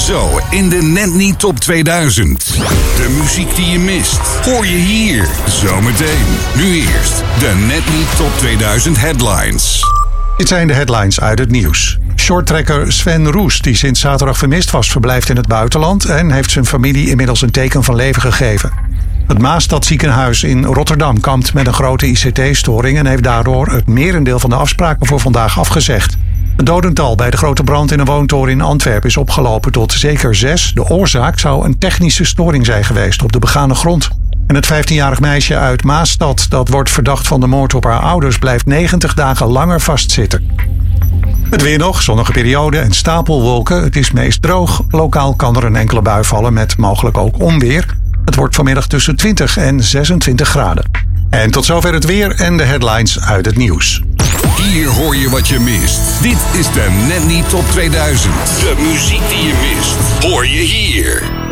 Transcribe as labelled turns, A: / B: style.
A: Zo in de Net Niet Top 2000. De muziek die je mist, hoor je hier. Zometeen. Nu eerst de Net Niet Top 2000 headlines.
B: Dit zijn de headlines uit het nieuws. Shorttrekker Sven Roes, die sinds zaterdag vermist was, verblijft in het buitenland en heeft zijn familie inmiddels een teken van leven gegeven. Het Maastadziekenhuis in Rotterdam kampt met een grote ICT-storing en heeft daardoor het merendeel van de afspraken voor vandaag afgezegd. Het dodental bij de grote brand in een woontoren in Antwerpen is opgelopen tot zeker 6. De oorzaak zou een technische storing zijn geweest op de begane grond. En het 15-jarig meisje uit Maastad, dat wordt verdacht van de moord op haar ouders, blijft 90 dagen langer vastzitten. Het weer nog, zonnige periode en stapelwolken. Het is meest droog. Lokaal kan er een enkele bui vallen met mogelijk ook onweer. Het wordt vanmiddag tussen 20 en 26 graden. En tot zover het weer en de headlines uit het nieuws.
A: Hier hoor je wat je mist. Dit is de Net Niet Top 2000. De muziek die je mist, hoor je hier.